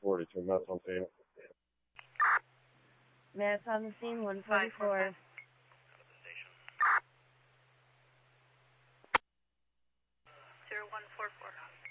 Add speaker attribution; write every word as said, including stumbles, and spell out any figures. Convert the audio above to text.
Speaker 1: forty-two, Matt's on scene.
Speaker 2: Matt's on the scene, one forty-four.
Speaker 3: zero one four four.